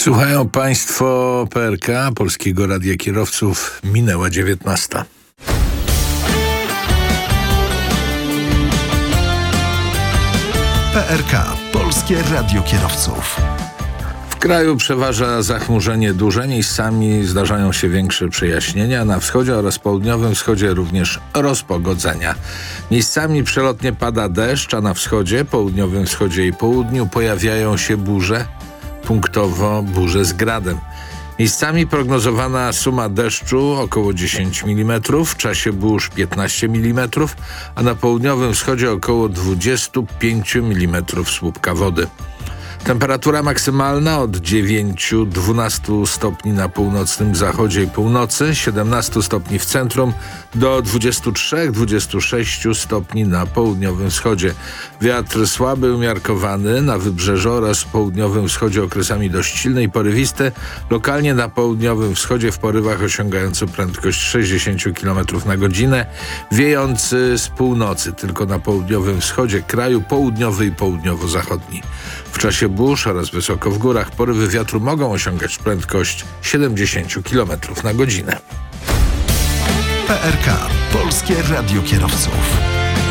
Słuchają Państwo PRK, Polskiego Radia Kierowców. Minęła 19. PRK, Polskie Radio Kierowców. W kraju przeważa zachmurzenie duże, miejscami zdarzają się większe przejaśnienia. Na wschodzie oraz południowym wschodzie również rozpogodzenia. Miejscami przelotnie pada deszcz, a na wschodzie, południowym wschodzie i południu pojawiają się burze, punktowo burze z gradem. Miejscami prognozowana suma deszczu około 10 mm, w czasie burz 15 mm, a na południowym wschodzie około 25 mm słupka wody. Temperatura maksymalna od 9-12 stopni na północnym zachodzie i północy, 17 stopni w centrum do 23-26 stopni na południowym wschodzie. Wiatr słaby, umiarkowany na wybrzeżu oraz w południowym wschodzie okresami dość silny i porywisty, lokalnie na południowym wschodzie w porywach osiągający prędkość 60 km na godzinę, wiejący z północy, tylko na południowym wschodzie kraju południowy i południowo-zachodni. W czasie burz oraz wysoko w górach porywy wiatru mogą osiągać prędkość 70 km na godzinę. PRK, Polskie Radio Kierowców.